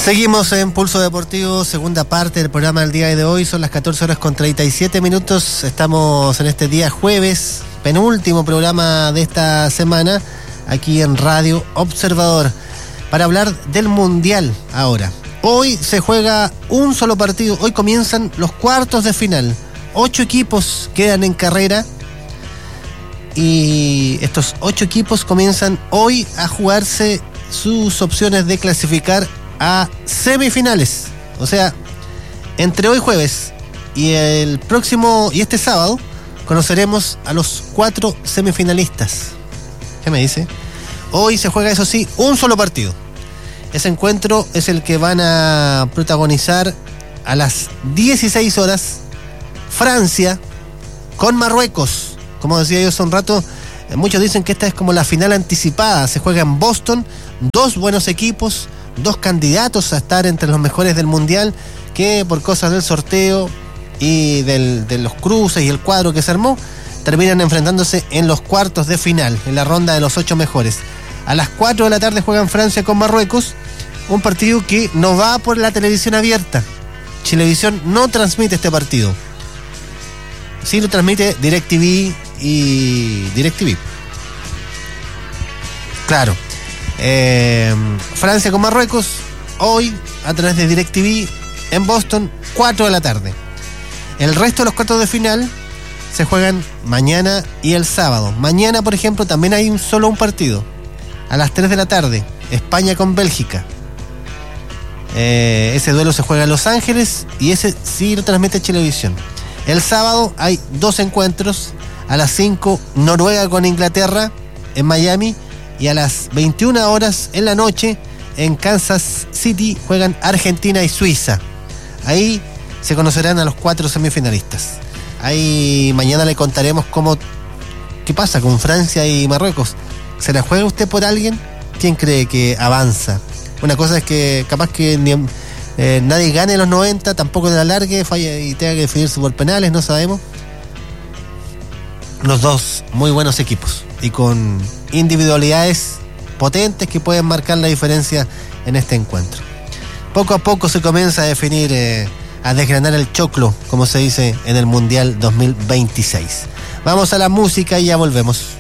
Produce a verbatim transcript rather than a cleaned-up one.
Seguimos en Pulso Deportivo, segunda parte del programa del día de hoy. Son las catorce horas con treinta y siete minutos. Estamos en este día jueves, penúltimo programa de esta semana, aquí en Radio Observador, para hablar del Mundial ahora. Hoy se juega un solo partido, hoy comienzan los cuartos de final. Ocho equipos quedan en carrera y estos ocho equipos comienzan hoy a jugarse sus opciones de clasificar a semifinales. O sea, entre hoy jueves y el próximo y este sábado conoceremos a los cuatro semifinalistas. ¿Qué me dice? Hoy se juega, eso sí, un solo partido. Ese encuentro es el que van a protagonizar a las dieciséis horas Francia con Marruecos. Como decía yo hace un rato, muchos dicen que esta es como la final anticipada. Se juega en Boston, dos buenos equipos, dos candidatos a estar entre los mejores del Mundial, que por cosas del sorteo y del, de los cruces y el cuadro que se armó, terminan enfrentándose en los cuartos de final, en la ronda de los ocho mejores. A las cuatro de la tarde juegan Francia con Marruecos, un partido que no va por la televisión abierta. Chilevisión no transmite este partido. Sí lo transmite DirecTV y DirecTV. Claro. Eh, Francia con Marruecos, hoy a través de DirecTV en Boston, cuatro de la tarde. El resto de los cuartos de final se juegan mañana y el sábado. Mañana, por ejemplo, también hay un solo un partido. A las tres de la tarde, España con Bélgica. Eh, ese duelo se juega en Los Ángeles y ese sí lo transmite Chilevisión. El sábado hay dos encuentros. A las cinco, Noruega con Inglaterra en Miami. Y a las veintiuna horas en la noche, en Kansas City, juegan Argentina y Suiza. Ahí se conocerán a los cuatro semifinalistas. Ahí mañana le contaremos cómo, qué pasa con Francia y Marruecos. ¿Se la juega usted por alguien? ¿Quién cree que avanza? Una cosa es que capaz que ni, eh, nadie gane los noventa, tampoco de la largue, falla y tenga que definirse por penales, no sabemos. Los dos muy buenos equipos y con individualidades potentes que pueden marcar la diferencia en este encuentro. Poco a poco se comienza a definir, eh, a desgranar el choclo, como se dice en el Mundial dos mil veintiséis. Vamos a la música y ya volvemos.